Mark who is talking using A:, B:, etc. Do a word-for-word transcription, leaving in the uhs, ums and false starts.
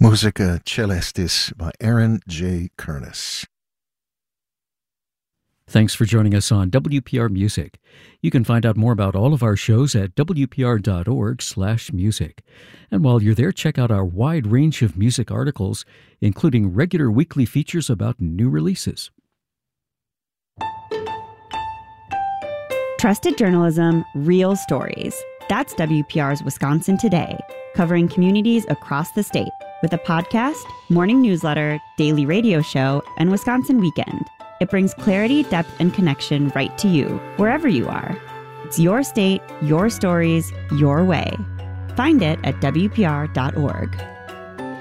A: Musica Celestis by Aaron J. Kernis.
B: Thanks for joining us on W P R Music. You can find out more about all of our shows at w p r dot org slash music. And while you're there, check out our wide range of music articles, including regular weekly features about new releases.
C: Trusted journalism, real stories. That's W P R's Wisconsin Today, covering communities across the state with a podcast, morning newsletter, daily radio show, and Wisconsin Weekend. It brings clarity, depth, and connection right to you, wherever you are. It's your state, your stories, your way. Find it at w p r dot org.